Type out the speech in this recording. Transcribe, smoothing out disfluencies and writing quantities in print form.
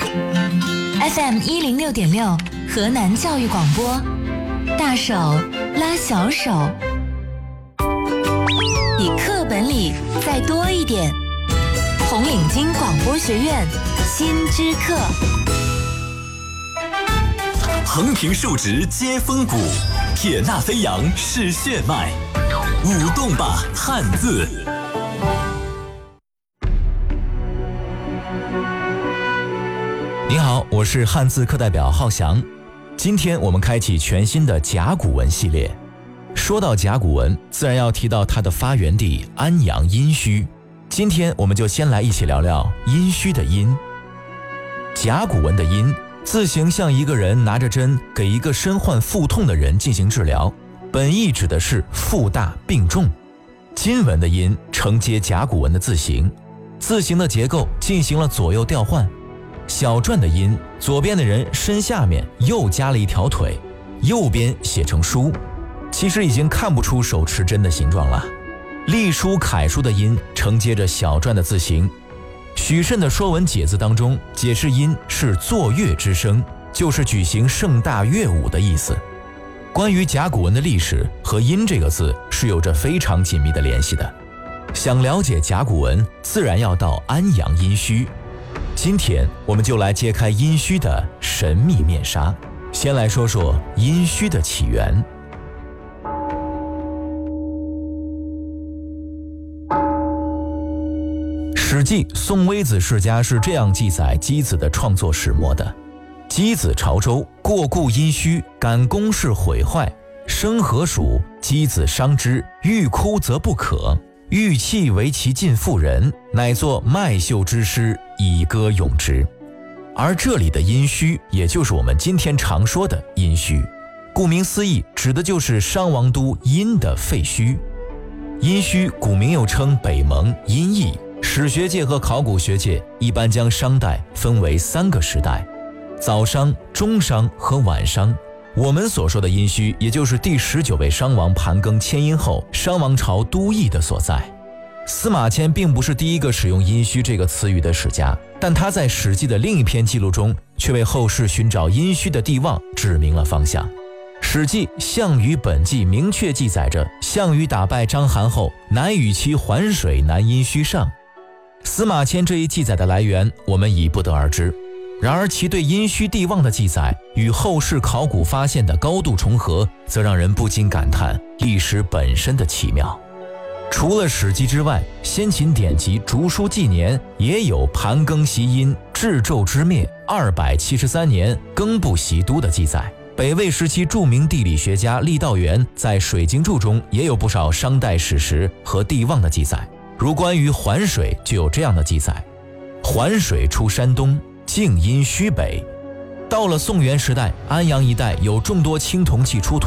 FM106.6河南教育广播，大手拉小手，比课本里再多一点。红领巾广播学院新知课。 横平竖直接风骨，撇捺飞扬是血脉，舞动吧汉字。 您好，我是汉字课代表浩翔。今天我们开启全新的甲骨文系列。说到甲骨文，自然要提到它的发源地安阳殷墟。今天我们就先来一起聊聊殷墟的殷。甲骨文的殷字形像一个人拿着针给一个身患腹痛的人进行治疗，本意指的是腹大病重。金文的殷承接甲骨文的字形，字形的结构进行了左右调换。小篆的殷，左边的人身下面又加了一条腿，右边写成书，其实已经看不出手持针的形状了。隶书楷书的殷承接着小篆的字形。许慎的《说文解字》当中解释殷是作乐之声，就是举行盛大乐舞的意思。关于甲骨文的历史和殷这个字是有着非常紧密的联系的。想了解甲骨文，自然要到安阳殷墟。今天我们就来揭开殷墟的神秘面纱。先来说说殷墟的起源。史记《宋微子世家》是这样记载箕子的创作始末的：箕子朝周，过故殷墟，感宫室毁坏，生何属？箕子伤之，欲哭则不可，欲泣为其尽妇人，乃作麦秀之诗，以歌咏之。而这里的殷墟，也就是我们今天常说的殷墟，顾名思义，指的就是商王都殷的废墟。殷墟古名又称北蒙、殷邑。史学界和考古学界一般将商代分为3个时代：早商、中商和晚商。我们所说的殷墟，也就是第19位商王盘庚迁殷后，商王朝都邑的所在。司马迁并不是第一个使用殷墟这个词语的史家，但他在《史记》的另一篇记录中，却为后世寻找殷墟的地望指明了方向。《史记·项羽本纪》明确记载着，项羽打败章邯后，乃与其环水南殷墟上。司马迁这一记载的来源，我们已不得而知。然而其对殷墟地望的记载与后世考古发现的高度重合，则让人不禁感叹历史本身的奇妙。除了《史记》之外，先秦典籍《竹书纪年》也有盘庚袭殷，至纣之灭273年庚不袭都的记载。北魏时期著名地理学家郦道元在《水经注》中也有不少商代史实和地望的记载。如关于环水就有这样的记载：环水出山东，境殷墟北。到了宋元时代，安阳一带有众多青铜器出土。